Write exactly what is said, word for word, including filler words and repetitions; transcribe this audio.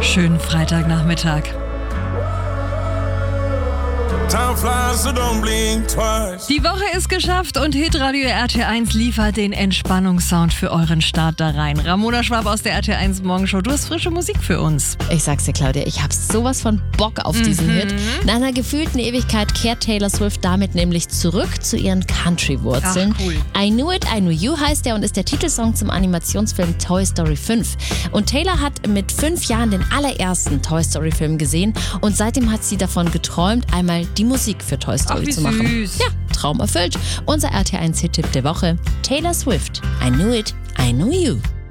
Schönen Freitagnachmittag. Die Woche ist geschafft und Hitradio R T eins liefert den Entspannungssound für euren Start da rein. Ramona Schwab aus der R T eins Morgenshow, du hast frische Musik für uns. Ich sag's dir, Claudia, ich hab sowas von Bock auf diesen Mhm. Hit. Nach einer gefühlten Ewigkeit kehrt Taylor Swift damit nämlich zurück zu ihren Country-Wurzeln. Ach, cool. I Knew It, I Knew You heißt er und ist der Titelsong zum Animationsfilm Toy Story fünf. Und Taylor hat mit fünf Jahren den allerersten Toy Story-Film gesehen und seitdem hat sie davon geträumt, einmal die Musik für Toy Story Ach, wie zu machen. süß. Ja, Traum erfüllt. Unser R T eins Hit-Tipp der Woche: Taylor Swift, I Knew It, I Knew You.